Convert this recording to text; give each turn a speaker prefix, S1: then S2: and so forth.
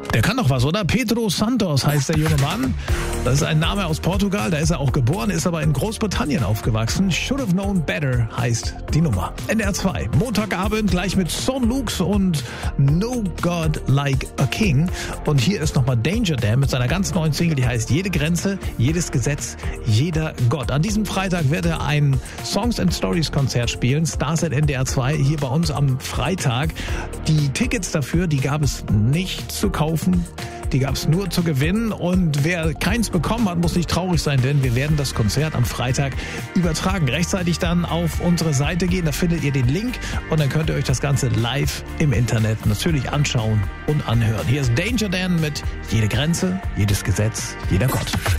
S1: Der kann doch was, oder? Pedro Santos heißt der junge Mann. Das ist ein Name aus Portugal, da ist er auch geboren, ist aber in Großbritannien aufgewachsen. Should have known better heißt die Nummer. NDR 2, Montagabend gleich mit Son Lux und No God Like a King. Und hier ist nochmal Danger Dan mit seiner ganz neuen Single, die heißt Jede Grenze, jedes Gesetz, jeder Gott. An diesem Freitag wird er ein Songs and Stories Konzert spielen, Stars at NDR 2, hier bei uns am Freitag. Die Tickets dafür, die gab es nicht zu kaufen. Die gab es nur zu gewinnen und wer keins bekommen hat, muss nicht traurig sein, denn wir werden das Konzert am Freitag übertragen. Rechtzeitig dann auf unsere Seite gehen, da findet ihr den Link und dann könnt ihr euch das Ganze live im Internet natürlich anschauen und anhören. Hier ist Danger Dan mit Jede Grenze, jedes Gesetz, jeder Gott.